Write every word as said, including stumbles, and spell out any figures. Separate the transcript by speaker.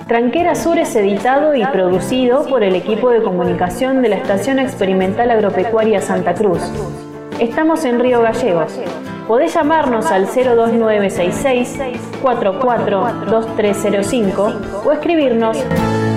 Speaker 1: Tranquera Sur es editado y producido por el equipo de comunicación de la Estación Experimental Agropecuaria Santa Cruz. Estamos en Río Gallegos. Podés llamarnos al cero dos nueve seis seis, cuatro cuatro dos tres cero cinco o escribirnos